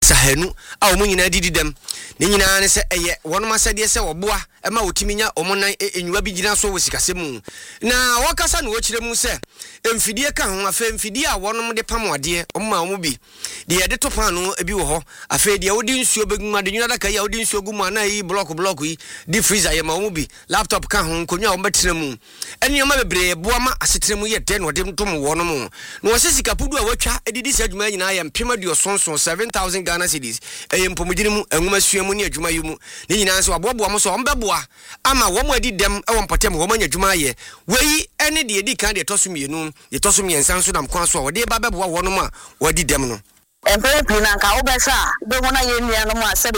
sahanu a omo nyina didi dem ne nyina ne se eye wonom asade se woboa ema otiminya omonan enwa bi gina so wosikasemu na wakasa no wokire mu se emfidie ka ho afa emfidie a wonom de pamode omma omo bi de yede to pan no ebi wo ho afa de wodi nsuo beguma de nyina da ka ya wodi nsuo guma na yi block yi di freezer ye ma omo bi laptop ka ho konwa wo betre mu ene ma bebre boa ma asetre mu ye de no de ntom wonom no wo sesika pudu a watwa edidi se adwuma nyina ya mpema dio sonson 7000 Ghana cedis empomudiri mu enwuma suamu ne adwuma yumu ne nyina so aboboa mo so ombeboa ama wo mo adi dem e wo mpatem wo manya adwuma ye wei ene de edi kan de tosomienu de tosomiensan so dam kwan so wo de ba beboa wonom a wadi dem no empere pina nka obesa be hona ye nua no ma